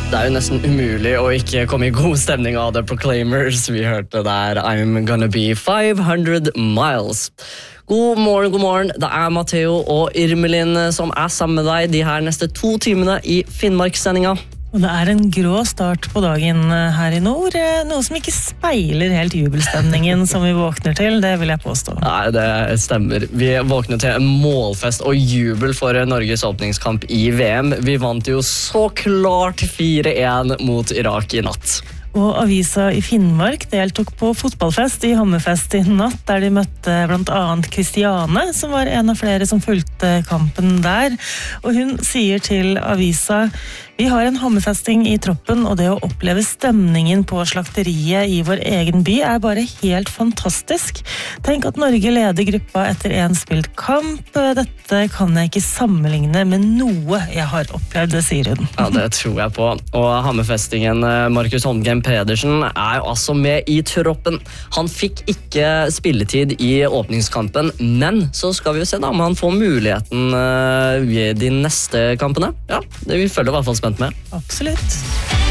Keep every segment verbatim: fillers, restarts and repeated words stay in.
Det er jo nesten umulig å ikke komme i god stemning av The Proclaimers. Vi hørte der I'm gonna be five hundred miles. God morgen, god morgen. Det er Matteo og Irmelin som er sammen med deg de her neste to timene i Finnmarkssendinga. Og det er en grå start på dagen her i nord, noe som ikke speiler helt jubelstemningen som vi våkner til, det vil jeg påstå. Nei, det stemmer. Vi våkner til en målfest og jubel for Norges åpningskamp i V M. Vi vant jo så klart fire en mot Irak i natt. Og avisa i Finnmark deltok på fotballfest i Hammerfest i natt, der de møtte blant annet Kristiane, som var en av flere som fulgte kampen der. Og hun sier til avisa: vi har en hammerfesting i troppen, og det å oppleve stemningen på slakteriet i vår egen by er bare helt fantastisk. Tenk at Norge leder gruppa etter en spilt kamp. Dette kan jeg ikke sammenligne med noe jeg har opplevd, det sier hun. Ja, det tror jeg på. Og hammerfestingen Markus Holmgren Pedersen er jo altså med i troppen. Han fikk ikke spilletid i åpningskampen, men så skal vi jo se da om han får muligheten ved de neste kampene. Ja, det vi følger i hvert fall spent med. Absolutt.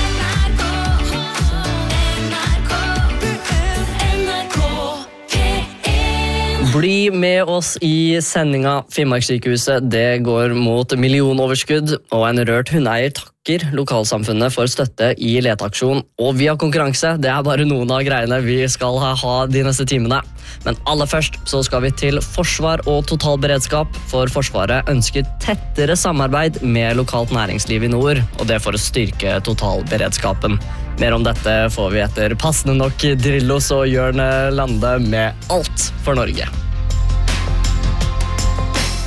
Bli med oss i sendinga. Finnmarkssykehuset, det går mot millionoverskudd, og en rørt hundeeier takker lokalsamfunnet for støtte i leteaksjon. Og vi har konkurranse, det er bare noen av greiene vi skal ha de neste timene. Men aller først så skal vi til forsvar og totalberedskap, for Forsvaret ønsker tettere samarbeid med lokalt næringsliv i nord, og det for å styrke totalberedskapen. Mer om dette får vi etter passende nok Drillos og Jørn Lande med Alt for Norge.